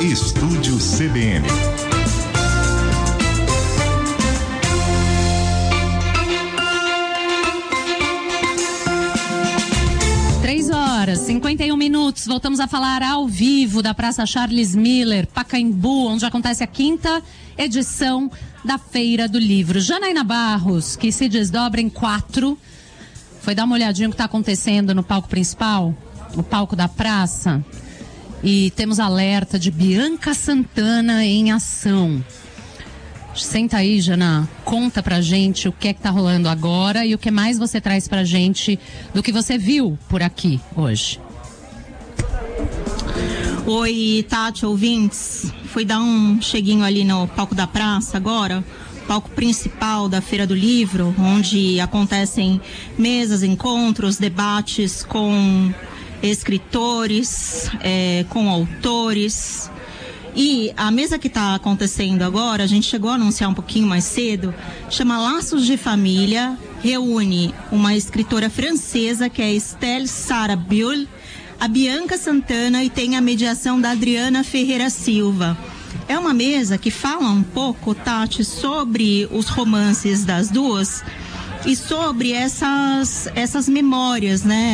Estúdio CBN. Horas, 51 minutos, voltamos a falar ao vivo da Praça Charles Miller, Pacaembu, onde acontece a 5ª edição da Feira do Livro. Janaína Barros, que se desdobra em 4, foi dar uma olhadinha no que está acontecendo no palco principal, o palco da praça, e temos alerta de Bianca Santana em ação. Senta aí, Jana, conta pra gente o que é que tá rolando agora e o que mais você traz pra gente do que você viu por aqui hoje. Oi, Tati, ouvintes. Fui dar um cheguinho ali no palco da praça agora, palco principal da Feira do Livro, onde acontecem mesas, encontros, debates com escritores, com autores. E a mesa que está acontecendo agora, a gente chegou a anunciar um pouquinho mais cedo, chama Laços de Família, reúne uma escritora francesa que é Estelle Sarabulle, a Bianca Santana e tem a mediação da Adriana Ferreira Silva. É uma mesa que fala um pouco, Tati, sobre os romances das duas e sobre essas memórias, né?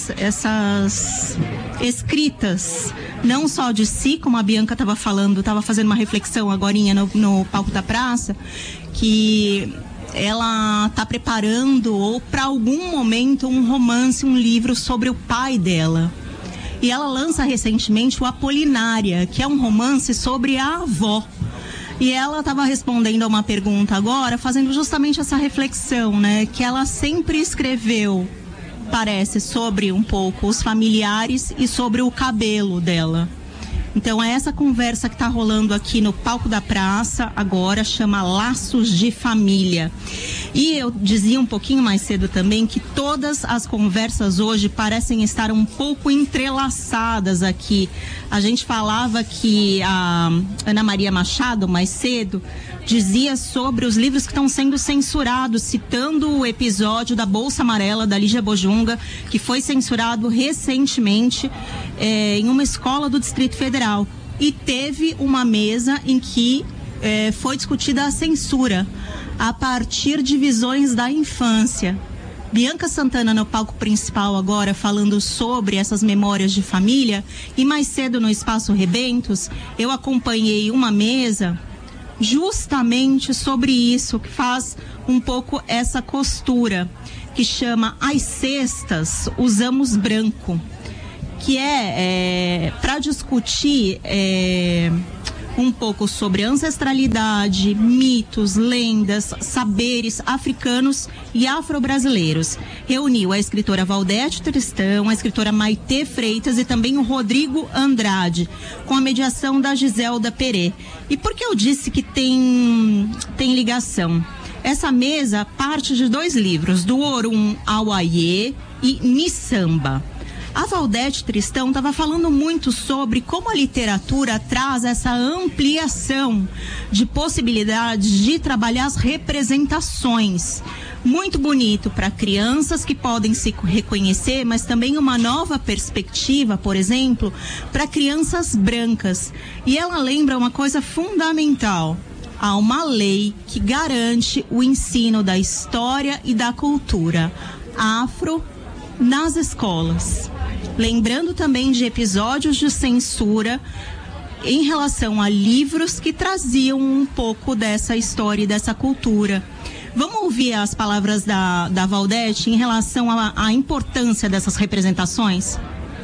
Essas escritas, não só de si, como a Bianca estava fazendo uma reflexão agorinha no palco da praça, que ela está preparando ou para algum momento um romance, um livro sobre o pai dela. E ela lança recentemente o Apolinária, que é um romance sobre a avó. E ela estava respondendo a uma pergunta agora, fazendo justamente essa reflexão, né? Que ela sempre escreveu, parece, sobre um pouco os familiares e sobre o cabelo dela. Então é essa conversa que está rolando aqui no palco da praça, agora chama Laços de Família. E eu dizia um pouquinho mais cedo também que todas as conversas hoje parecem estar um pouco entrelaçadas aqui. A gente falava que a Ana Maria Machado, mais cedo, dizia sobre os livros que estão sendo censurados, citando o episódio da Bolsa Amarela, da Lígia Bojunga, que foi censurado recentemente em uma escola do Distrito Federal. E teve uma mesa em que foi discutida a censura a partir de visões da infância. Bianca Santana no palco principal agora falando sobre essas memórias de família, e mais cedo no Espaço Rebentos eu acompanhei uma mesa justamente sobre isso, que faz um pouco essa costura, que chama As Cestas Usamos Branco, que é para discutir um pouco sobre ancestralidade, mitos, lendas, saberes africanos e afro-brasileiros. Reuniu a escritora Valdete Tristão, a escritora Maitê Freitas e também o Rodrigo Andrade, com a mediação da Giselda Perê. E por que eu disse que tem ligação? Essa mesa parte de 2 livros, do Orum ao Aie e Nissamba. A Valdete Tristão estava falando muito sobre como a literatura traz essa ampliação de possibilidades de trabalhar as representações. Muito bonito para crianças que podem se reconhecer, mas também uma nova perspectiva, por exemplo, para crianças brancas. E ela lembra uma coisa fundamental: há uma lei que garante o ensino da história e da cultura afro nas escolas. Lembrando também de episódios de censura em relação a livros que traziam um pouco dessa história e dessa cultura. Vamos ouvir as palavras da Valdete em relação à importância dessas representações?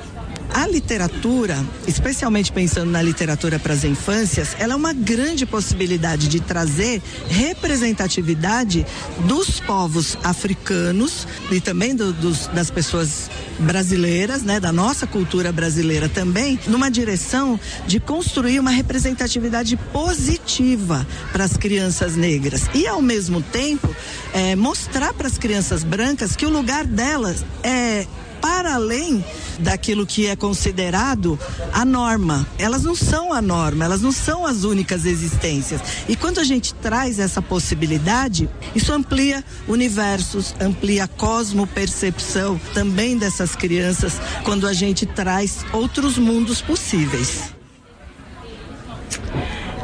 A literatura, especialmente pensando na literatura para as infâncias, ela é uma grande possibilidade de trazer representatividade dos povos africanos e também das pessoas brasileiras, né, da nossa cultura brasileira também, numa direção de construir uma representatividade positiva para as crianças negras e, ao mesmo tempo, mostrar para as crianças brancas que o lugar delas é para além daquilo que é considerado a norma. Elas não são a norma, elas não são as únicas existências. E quando a gente traz essa possibilidade, isso amplia universos, amplia a cosmopercepção também dessas crianças, quando a gente traz outros mundos possíveis.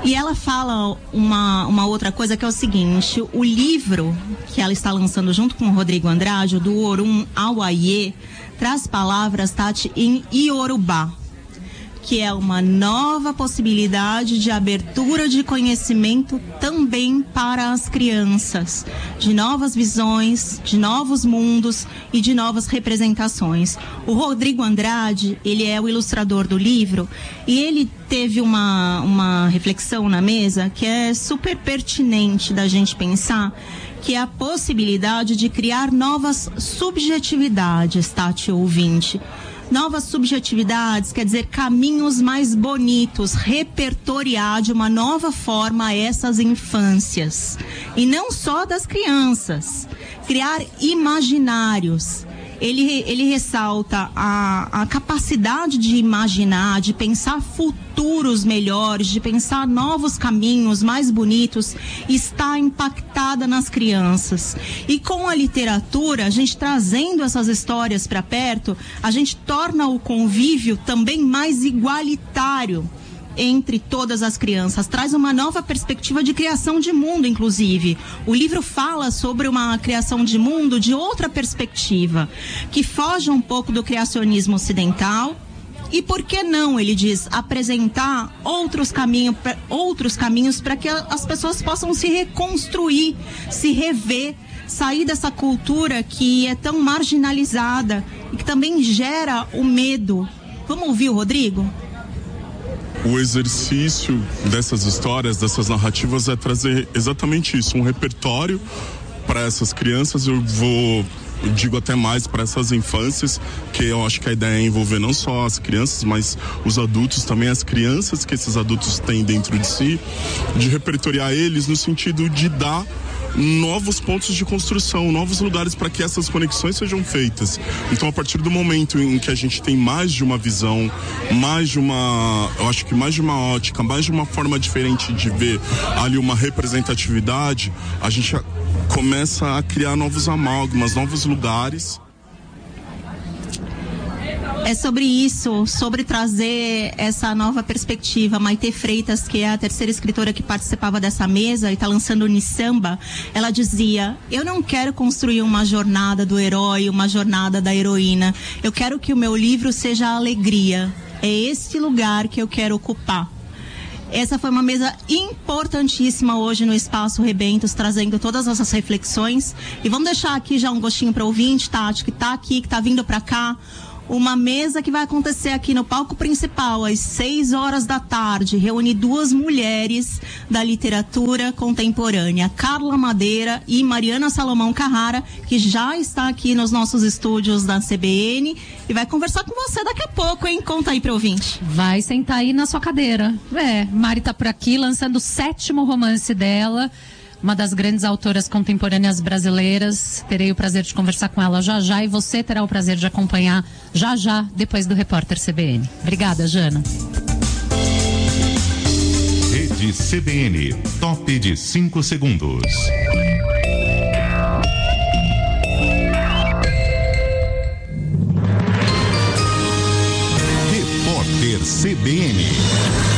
E ela fala uma outra coisa que é o seguinte: o livro que ela está lançando junto com o Rodrigo Andrade, do Orun Awaiê, traz palavras, Tati, em Iorubá, que é uma nova possibilidade de abertura de conhecimento também para as crianças, de novas visões, de novos mundos e de novas representações. O Rodrigo Andrade, ele é o ilustrador do livro e ele teve uma reflexão na mesa que é super pertinente da gente pensar, que é a possibilidade de criar novas subjetividades, Tati ouvinte. Novas subjetividades, quer dizer, caminhos mais bonitos, repertoriar de uma nova forma essas infâncias. E não só das crianças, criar imaginários. Ele ressalta a capacidade de imaginar, de pensar futuros melhores, de pensar novos caminhos mais bonitos, está impactada nas crianças. E com a literatura, a gente trazendo essas histórias para perto, a gente torna o convívio também mais igualitário entre todas as crianças, traz uma nova perspectiva de criação de mundo, inclusive. O livro fala sobre uma criação de mundo de outra perspectiva, que foge um pouco do criacionismo ocidental. E por que não, ele diz, apresentar outros caminhos para que as pessoas possam se reconstruir, se rever, sair dessa cultura que é tão marginalizada e que também gera o medo. Vamos ouvir o Rodrigo? O exercício dessas histórias, dessas narrativas, é trazer exatamente isso, um repertório para essas crianças. Eu digo até mais para essas infâncias, que eu acho que a ideia é envolver não só as crianças, mas os adultos também, as crianças que esses adultos têm dentro de si, de repertoriar eles no sentido de dar novos pontos de construção, novos lugares para que essas conexões sejam feitas. Então, a partir do momento em que a gente tem mais de uma visão, eu acho que mais de uma ótica, mais de uma forma diferente de ver ali uma representatividade, a gente começa a criar novos amálgamas, novos lugares. É sobre isso, sobre trazer essa nova perspectiva. Maite Freitas, que é a terceira escritora que participava dessa mesa e está lançando o Unisamba, ela dizia: eu não quero construir uma jornada do herói, uma jornada da heroína. Eu quero que o meu livro seja a alegria. É esse lugar que eu quero ocupar. Essa foi uma mesa importantíssima hoje no Espaço Rebentos, trazendo todas essas reflexões. E vamos deixar aqui já um gostinho para o ouvinte, Tati, que está aqui, que está vindo para cá. Uma mesa que vai acontecer aqui no palco principal às 6 horas da tarde. Reúne duas mulheres da literatura contemporânea, Carla Madeira e Mariana Salomão Carrara, que já está aqui nos nossos estúdios da CBN e vai conversar com você daqui a pouco, hein? Conta aí para o ouvinte. Vai sentar aí na sua cadeira. Mari tá por aqui lançando o 7º romance dela. Uma das grandes autoras contemporâneas brasileiras. Terei o prazer de conversar com ela já já e você terá o prazer de acompanhar já já depois do Repórter CBN. Obrigada, Jana. Rede CBN, top de 5 segundos. Repórter CBN.